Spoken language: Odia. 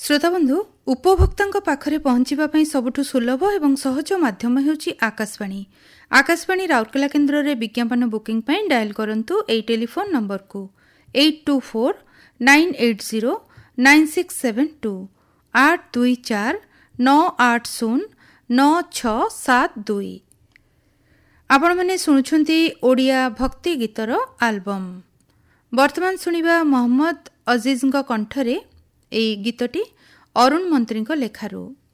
ଶ୍ରୋତାବନ୍ଧୁ, ଉପଭୋକ୍ତାଙ୍କ ପାଖରେ ପହଞ୍ଚିବା ପାଇଁ ସବୁଠୁ ସୁଲଭ ଏବଂ ସହଜ ମାଧ୍ୟମ ହେଉଛି ଆକାଶବାଣୀ। ଆକାଶବାଣୀ ରାଉରକେଲା କେନ୍ଦ୍ରରେ ବିଜ୍ଞାପନ ବୁକିଂ ପାଇଁ ଡାଏଲ୍ କରନ୍ତୁ ଏହି ଟେଲିଫୋନ୍ ନମ୍ବରକୁ 8249809672 8249809672। ଆପଣମାନେ ଶୁଣୁଛନ୍ତି ଓଡ଼ିଆ ଭକ୍ତି ଗୀତର ଆଲବମ୍। ବର୍ତ୍ତମାନ ଶୁଣିବା ମହମ୍ମଦ ଅଜିଜ୍ଙ୍କ କଣ୍ଠରେ ଏହି ଗୀତଟି ଅରୁଣ ମନ୍ତ୍ରୀଙ୍କ ଲେଖାରୁ।